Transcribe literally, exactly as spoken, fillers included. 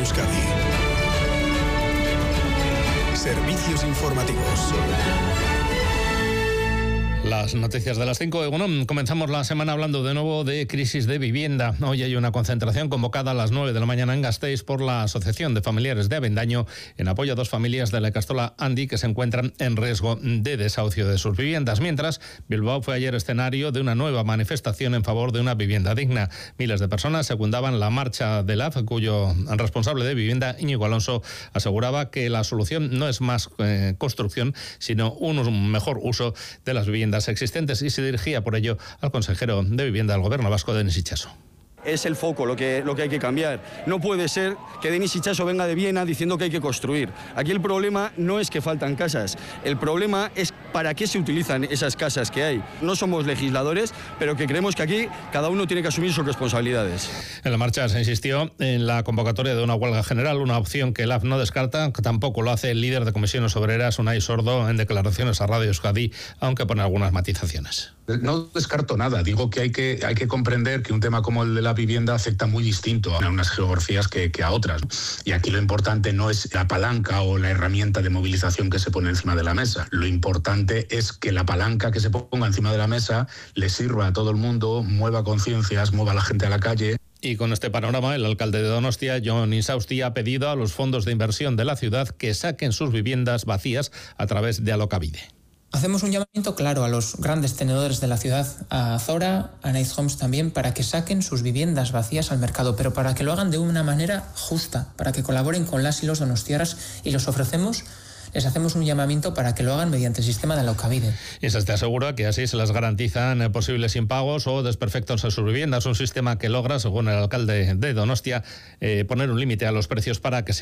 Euskadi. Servicios informativos. Las noticias de las cinco. Bueno, comenzamos la semana hablando de nuevo de crisis de vivienda. Hoy hay una concentración convocada a las nueve de la mañana en Gasteiz por la Asociación de Familiares de Avendaño en apoyo a dos familias de la Ikastola Handi que se encuentran en riesgo de desahucio de sus viviendas. Mientras, Bilbao fue ayer escenario de una nueva manifestación en favor de una vivienda digna. Miles de personas secundaban la marcha del A F, cuyo responsable de vivienda, Íñigo Alonso, aseguraba que la solución no es más eh, construcción, sino un mejor uso de las viviendas existentes, y se dirigía por ello al consejero de Vivienda del Gobierno vasco, Denis Itxaso. Es el foco lo que, lo que hay que cambiar. No puede ser que Denis Itxaso venga de Viena diciendo que hay que construir. Aquí el problema no es que faltan casas, el problema es para qué se utilizan esas casas que hay. No somos legisladores, pero que creemos que aquí cada uno tiene que asumir sus responsabilidades. En la marcha se insistió en la convocatoria de una huelga general, una opción que el A F no descarta. Tampoco lo hace el líder de Comisiones Obreras, Unai Sordo, en declaraciones a Radio Euskadi, aunque pone algunas matizaciones. No descarto nada, digo que hay que, hay que comprender que un tema como el de la vivienda afecta muy distinto a unas geografías que, que a otras. Y aquí lo importante no es la palanca o la herramienta de movilización que se pone encima de la mesa. Lo importante es que la palanca que se ponga encima de la mesa le sirva a todo el mundo, mueva conciencias, mueva a la gente a la calle. Y con este panorama, el alcalde de Donostia, Jon Insausti, ha pedido a los fondos de inversión de la ciudad que saquen sus viviendas vacías a través de Alokabide. Hacemos un llamamiento claro a los grandes tenedores de la ciudad, a Azora, a Nice Homes también, para que saquen sus viviendas vacías al mercado, pero para que lo hagan de una manera justa, para que colaboren con las y los donostiarras, y los ofrecemos, les hacemos un llamamiento para que lo hagan mediante el sistema de Alokabide. Y se te asegura que así se les garantizan posibles impagos o desperfectos en sus viviendas, un sistema que logra, según el alcalde de Donostia, eh, poner un límite a los precios para que se